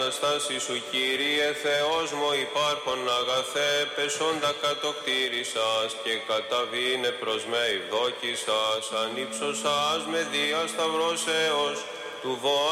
Αναστάση σου Κύριε Θεός μου υπάρχον αγαθέ, πεσόντα κατοκτήρησας και καταβήνε προς με ευδόκησας, ανύψωσας με δια σταυρώσεως του